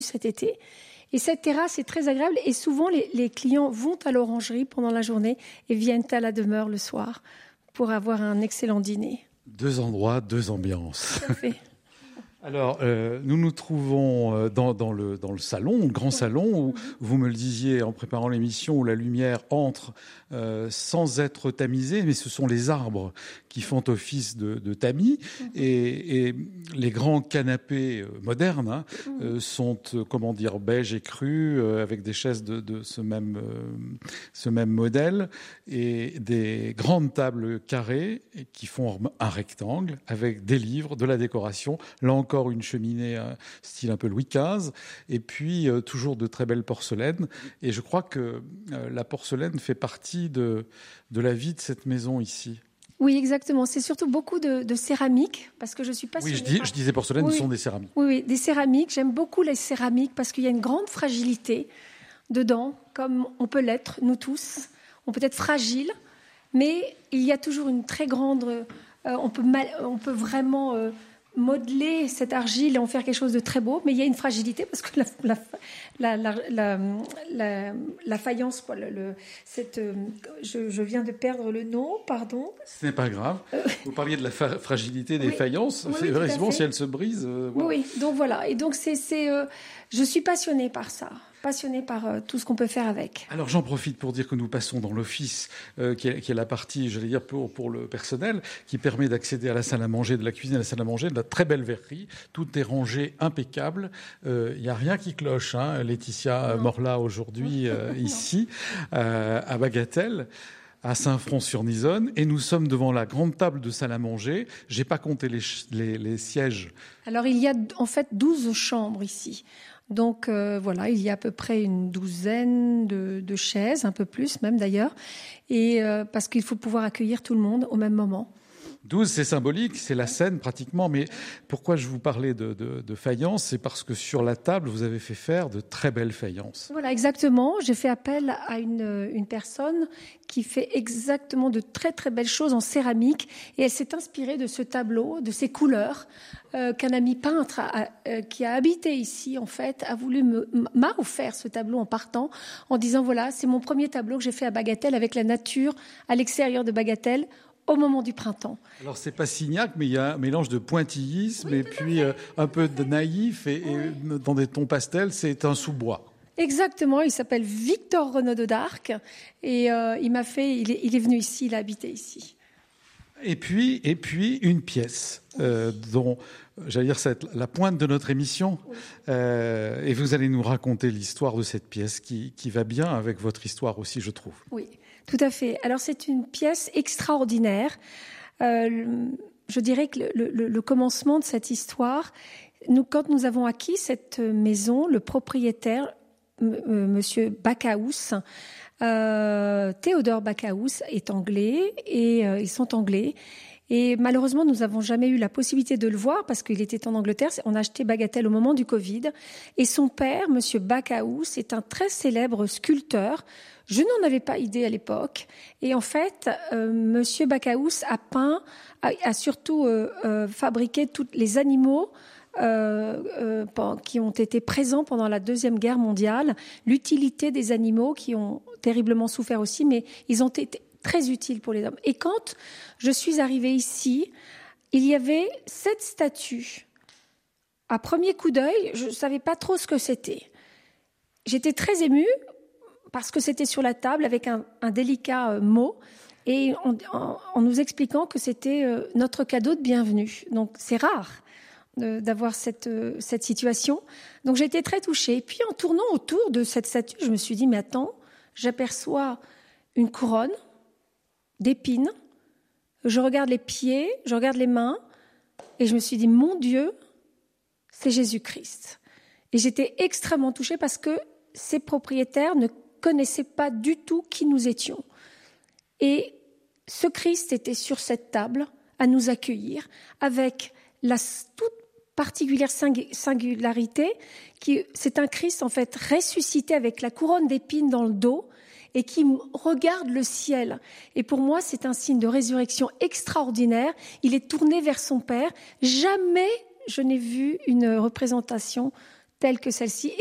cet été. Et cette terrasse est très agréable et souvent les clients vont à l'orangerie pendant la journée et viennent à la demeure le soir pour avoir un excellent dîner. 2 endroits, 2 ambiances. Tout à fait. Alors, nous nous trouvons dans le salon, le grand salon, où vous me le disiez en préparant l'émission, où la lumière entre sans être tamisée, mais ce sont les arbres qui font office de tamis. Et les grands canapés modernes sont, beige et cru, avec des chaises de ce même modèle, et des grandes tables carrées qui font un rectangle avec des livres, de la décoration. Là encore, une cheminée style un peu Louis XV, et puis toujours de très belles porcelaines. Et je crois que la porcelaine fait partie de la vie de cette maison ici. Oui, exactement. C'est surtout beaucoup de céramique, parce que je suis passionnée. Oui, je disais porcelaine, oui, ce sont des céramiques. Oui, des céramiques. J'aime beaucoup les céramiques parce qu'il y a une grande fragilité dedans, comme on peut l'être, nous tous. On peut être fragile, mais il y a toujours une très grande... on peut vraiment... modeler cette argile et en faire quelque chose de très beau, mais il y a une fragilité parce que la faïence, quoi, je viens de perdre le nom, pardon. Ce n'est pas grave. Vous parliez de la fragilité des faïences. Oui, effectivement, si elles se brisent. Voilà. Oui, donc voilà. Et donc je suis passionnée par ça. Passionnée par tout ce qu'on peut faire avec. Alors j'en profite pour dire que nous passons dans l'office, qui est la partie, j'allais dire, pour le personnel, qui permet d'accéder à la salle à manger, de la cuisine à la salle à manger, de la très belle verrerie. Tout est rangé impeccable. Il n'y a rien qui cloche, hein. Laetitia Morla aujourd'hui ici, à Bagatelle, à Saint-Front-sur-Nisonne, et nous sommes devant la grande table de salle à manger. J'ai pas compté les sièges. Alors il y a en fait 12 chambres ici. Donc voilà, il y a à peu près une douzaine de chaises, un peu plus même d'ailleurs, et parce qu'il faut pouvoir accueillir tout le monde au même moment. 12, c'est symbolique, c'est la scène pratiquement, mais pourquoi je vous parlais de faïence, c'est parce que sur la table, vous avez fait faire de très belles faïences. Voilà, exactement. J'ai fait appel à une personne qui fait exactement de très très belles choses en céramique, et elle s'est inspirée de ce tableau, de ces couleurs, qu'un ami peintre qui a habité ici, en fait, m'a offert ce tableau en partant, en disant voilà, c'est mon premier tableau que j'ai fait à Bagatelle avec la nature à l'extérieur de Bagatelle, au moment du printemps. Alors, c'est pas Signac, mais il y a un mélange de pointillisme et puis un peu de naïf et dans des tons pastels, c'est un sous-bois. Exactement, il s'appelle Victor Renaudot d'Arc et il est venu ici, il a habité ici. Et puis une pièce dont, j'allais dire, c'est la pointe de notre émission. Et vous allez nous raconter l'histoire de cette pièce qui va bien avec votre histoire aussi, je trouve. Oui. Tout à fait. Alors c'est une pièce extraordinaire. Je dirais que le commencement de cette histoire, quand nous avons acquis cette maison, le propriétaire, Monsieur Backhaus, Théodore Backhaus est anglais et ils sont anglais. Et malheureusement, nous n'avons jamais eu la possibilité de le voir parce qu'il était en Angleterre. On a acheté Bagatelle au moment du Covid. Et son père, Monsieur Backhaus, est un très célèbre sculpteur. Je n'en avais pas idée à l'époque. Et en fait, Monsieur Backhaus a surtout fabriqué tous les animaux qui ont été présents pendant la Deuxième Guerre mondiale. L'utilité des animaux qui ont terriblement souffert aussi, mais ils ont été très utiles pour les hommes. Et quand je suis arrivée ici, il y avait 7 statues. À premier coup d'œil, je ne savais pas trop ce que c'était. J'étais très émue parce que c'était sur la table avec un délicat mot et en nous expliquant que c'était notre cadeau de bienvenue. Donc c'est rare d'avoir cette situation. Donc j'ai été très touchée. Et puis en tournant autour de cette statue, je me suis dit, mais attends, j'aperçois une couronne d'épines, je regarde les pieds, je regarde les mains, et je me suis dit, mon Dieu, c'est Jésus-Christ. Et j'étais extrêmement touchée parce que ces propriétaires ne connaissaient pas du tout qui nous étions. Et ce Christ était sur cette table à nous accueillir avec la toute particulière singularité, c'est un Christ en fait ressuscité avec la couronne d'épines dans le dos, et qui regarde le ciel. Et pour moi, c'est un signe de résurrection extraordinaire. Il est tourné vers son Père. Jamais je n'ai vu une représentation telle que celle-ci.